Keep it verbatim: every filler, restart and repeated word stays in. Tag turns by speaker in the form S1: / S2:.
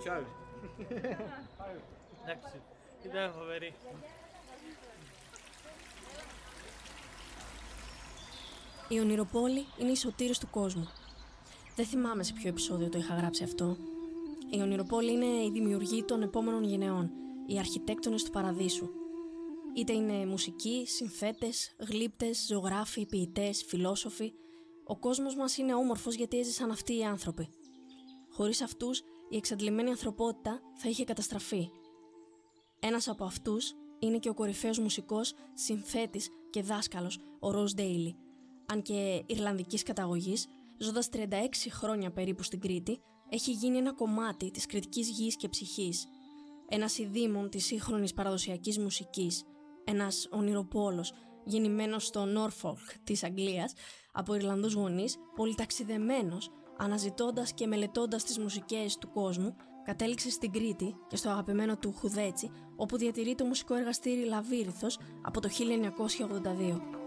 S1: Ciao.
S2: Εντάξει, ήταν φοβερή.
S3: Η ονειροπόλη είναι η σωτήρης του κόσμου. Δεν θυμάμαι σε ποιο επεισόδιο το είχα γράψει αυτό. Η ονειροπόλη είναι η δημιουργή των επόμενων γενεών, οι αρχιτέκτονες του παραδείσου. Είτε είναι μουσικοί, συνθέτες, γλύπτες, ζωγράφοι, ποιητές, φιλόσοφοι. Ο κόσμος μας είναι όμορφος γιατί έζησαν αυτοί οι άνθρωποι. Χωρίς αυτούς, η εξαντλημένη ανθρωπότητα θα είχε καταστραφεί. Ένας από αυτούς είναι και ο κορυφαίος μουσικός, συνθέτης και δάσκαλος, ο Ροζ Ντέιλι. Αν και Ιρλανδικής καταγωγής, ζώντας τριάντα έξι χρόνια περίπου στην Κρήτη, έχει γίνει ένα κομμάτι της κρητικής γης και ψυχής. Ένας ειδήμων της σύγχρονης παραδοσιακής μουσικής, ένας ονειροπόλος, γεννημένος στο Νόρφολκ της Αγγλίας, από Ιρλανδούς γονείς, πολυταξιδεμένος, αναζητώντας και μελετώντας τις μουσικές του κόσμου, κατέληξε στην Κρήτη και στο αγαπημένο του Χουδέτσι, όπου διατηρεί το μουσικό εργαστήρι Λαβύρινθος από το χίλια εννιακόσια ογδόντα δύο.